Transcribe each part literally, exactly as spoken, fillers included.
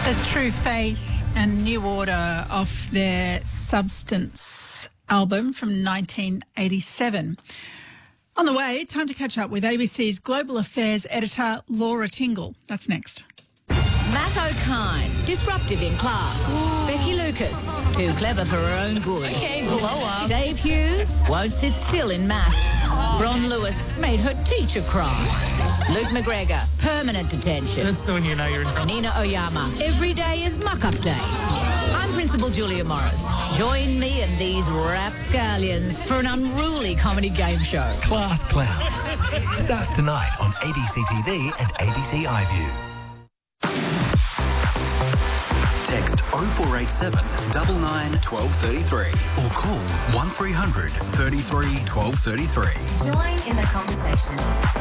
The True Faith and New Order off their Substance album from nineteen eighty-seven. On the way, time to catch up with A B C's Global Affairs editor Laura Tingle. That's next. Matt O'Kine, disruptive in class. Ooh. Becky Lucas, too clever for her own good. Okay, blow up. Dave Hughes, won't sit still in maths. Oh, Ron Lewis made her teacher cry. Luke McGregor, permanent detention. That's when you know you're in trouble. Nina Oyama, every day is muck-up day. I'm Principal Julia Morris. Join me and these rapscallions for an unruly comedy game show. Class Clowns starts tonight on A B C T V and A B C iView. Text oh four eight seven, nine nine, one two three three or call one three hundred, thirty-three, twelve thirty-three. Join in the conversation.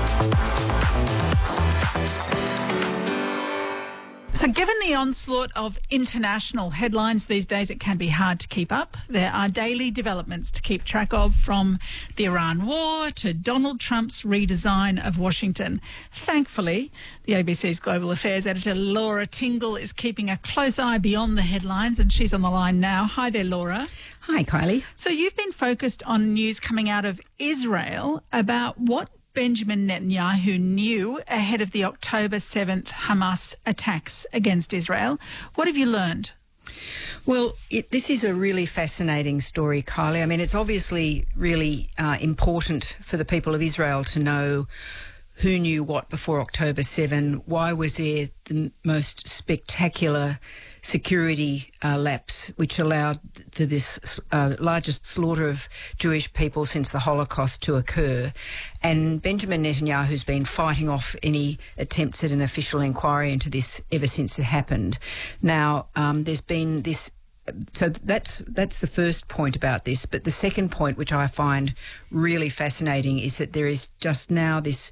So given the onslaught of international headlines these days, it can be hard to keep up. There are daily developments to keep track of, from the Iran war to Donald Trump's redesign of Washington. Thankfully, the A B C's Global Affairs editor Laura Tingle is keeping a close eye beyond the headlines, and she's on the line now. Hi there, Laura. Hi, Kylie. So you've been focused on news coming out of Israel about what Benjamin Netanyahu knew ahead of the October seventh Hamas attacks against Israel. What have you learned? Well, it, this is a really fascinating story, Kylie. I mean, it's obviously really uh, important for the people of Israel to know who knew what before October seventh. Why was there the most spectacular security uh, lapse which allowed for this uh, largest slaughter of Jewish people since the Holocaust to occur? And Benjamin Netanyahu's been fighting off any attempts at an official inquiry into this ever since it happened. Now, um, there's been this... So that's that's the first point about this. But the second point, which I find really fascinating, is that there is just now this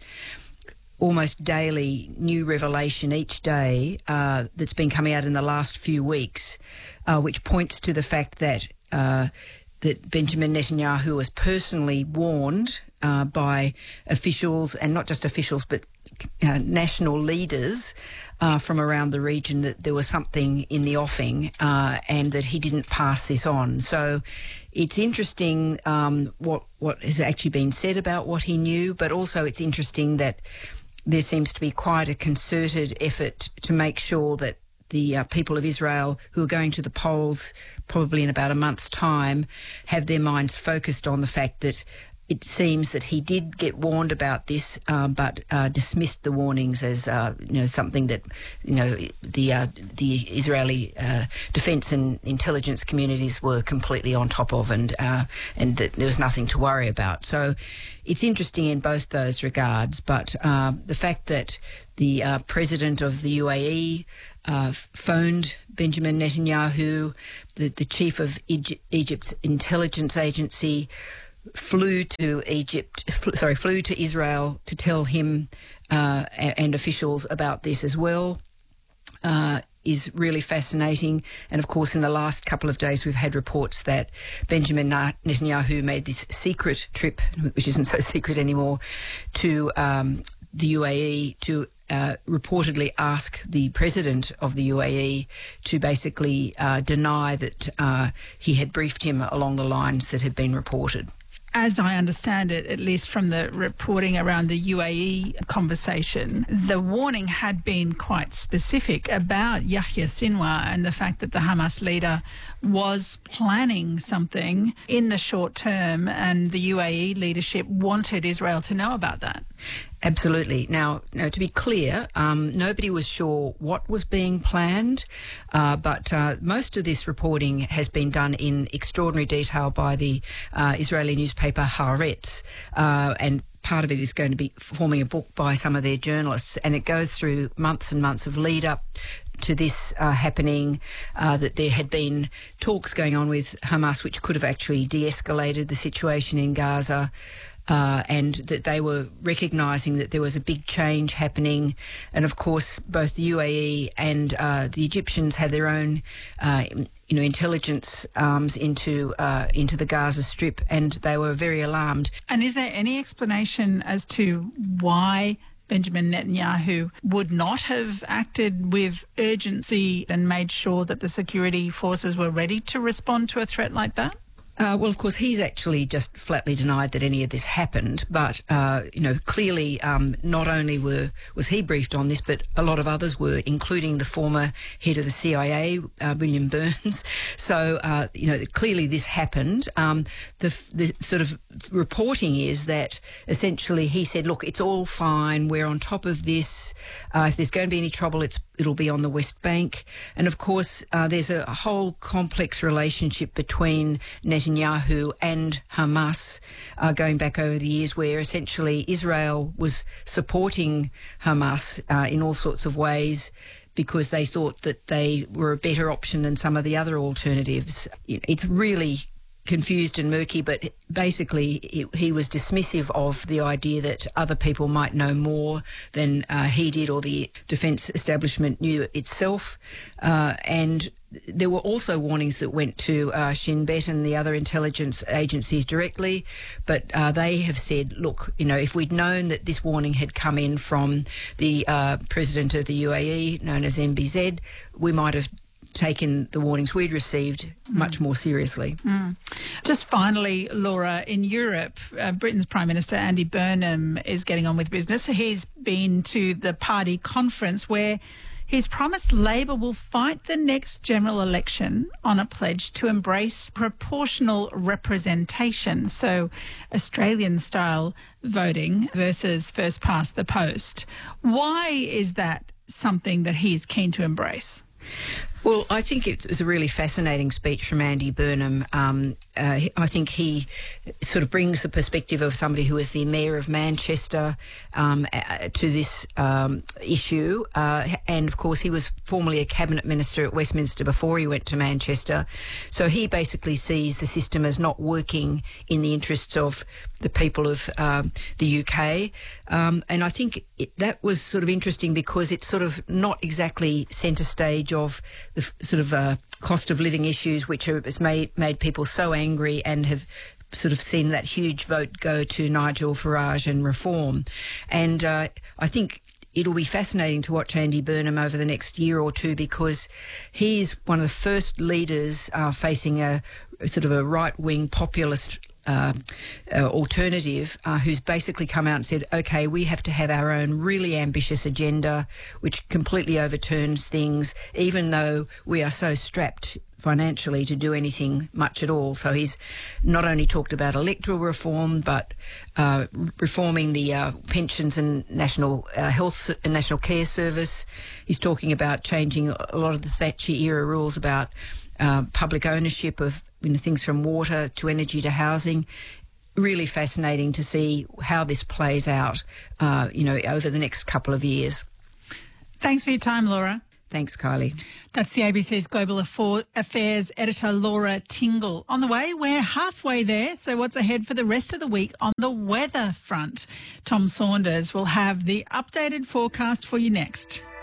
almost daily new revelation each day uh, that's been coming out in the last few weeks, uh, which points to the fact that uh, that Benjamin Netanyahu was personally warned uh, by officials, and not just officials, but uh, national leaders uh, from around the region, that there was something in the offing uh, and that he didn't pass this on. So it's interesting um, what what has actually been said about what he knew, but also it's interesting that there seems to be quite a concerted effort to make sure that the uh, people of Israel who are going to the polls probably in about a month's time have their minds focused on the fact that it seems that he did get warned about this, uh, but uh, dismissed the warnings as uh, you know something that you know the uh, the Israeli uh, defence and intelligence communities were completely on top of, and uh, and that there was nothing to worry about. So it's interesting in both those regards. But uh, the fact that the uh, president of the U A E uh, phoned Benjamin Netanyahu, the, the chief of Egypt, Egypt's intelligence agency, flew to Egypt, fl- sorry, flew to Israel to tell him uh, and officials about this as well, uh, is really fascinating. And of course, in the last couple of days, we've had reports that Benjamin Netanyahu made this secret trip, which isn't so secret anymore, to um, the U A E to Uh, reportedly ask the president of the U A E to basically uh, deny that uh, he had briefed him along the lines that had been reported. As I understand it, at least from the reporting around the U A E conversation, the warning had been quite specific about Yahya Sinwar and the fact that the Hamas leader was planning something in the short term, and the U A E leadership wanted Israel to know about that. Absolutely. Now, now to be clear, um, nobody was sure what was being planned, uh, but uh, most of this reporting has been done in extraordinary detail by the uh, Israeli newspaper Haaretz, uh, and part of it is going to be forming a book by some of their journalists, and it goes through months and months of lead up to this uh, happening, uh, that there had been talks going on with Hamas which could have actually de-escalated the situation in Gaza. Uh, and that they were recognising that there was a big change happening. And of course, both the U A E and uh, the Egyptians had their own, uh, you know, intelligence arms into uh, into the Gaza Strip, and they were very alarmed. And is there any explanation as to why Benjamin Netanyahu would not have acted with urgency and made sure that the security forces were ready to respond to a threat like that? Uh, well, of course, he's actually just flatly denied that any of this happened. But, uh, you know, clearly um, not only were was he briefed on this, but a lot of others were, including the former head of the C I A, uh, William Burns. So, uh, you know, clearly this happened. Um, the, the sort of reporting is that essentially he said, look, it's all fine. We're on top of this. Uh, if there's going to be any trouble, it's it'll be on the West Bank. And, of course, uh, there's a whole complex relationship between Netanyahu and Hamas uh, going back over the years, where essentially Israel was supporting Hamas uh, in all sorts of ways because they thought that they were a better option than some of the other alternatives. It's really confused and murky, but basically it, he was dismissive of the idea that other people might know more than uh, he did or the defence establishment knew itself. Uh, and there were also warnings that went to uh, Shin Bet and the other intelligence agencies directly, but uh, they have said, look, you know, if we'd known that this warning had come in from the uh, president of the U A E, known as M B Z, we might have taken the warnings we'd received much more seriously. Mm. Just finally, Laura, in Europe, uh, Britain's Prime Minister Andy Burnham is getting on with business. He's been to the party conference where he's promised Labor will fight the next general election on a pledge to embrace proportional representation, so Australian-style voting versus first past the post. Why is that something that he's keen to embrace? Well, I think it was a really fascinating speech from Andy Burnham. Um, uh, I think he sort of brings the perspective of somebody who was the Mayor of Manchester um, uh, to this um, issue. Uh, and, of course, he was formerly a Cabinet Minister at Westminster before he went to Manchester. So he basically sees the system as not working in the interests of the people of um, the U K. Um, and I think it, that was sort of interesting because it's sort of not exactly centre stage of the f- sort of uh, cost of living issues, which are, has made, made people so angry and have sort of seen that huge vote go to Nigel Farage and Reform. And uh, I think it'll be fascinating to watch Andy Burnham over the next year or two because he's one of the first leaders uh, facing a sort of a right-wing populist Uh, uh, alternative uh, who's basically come out and said, OK, we have to have our own really ambitious agenda which completely overturns things, even though we are so strapped financially to do anything much at all. So he's not only talked about electoral reform, but uh, reforming the uh, pensions and national uh, health and national care service. He's talking about changing a lot of the Thatcher era rules about uh, public ownership of you know, things from water to energy to housing. Really fascinating to see how this plays out, uh, you know, over the next couple of years. Thanks for your time, Laura. Thanks, Kylie. That's the A B C's Global Affairs editor, Laura Tingle. On the way, we're halfway there, so what's ahead for the rest of the week on the weather front? Tom Saunders will have the updated forecast for you next.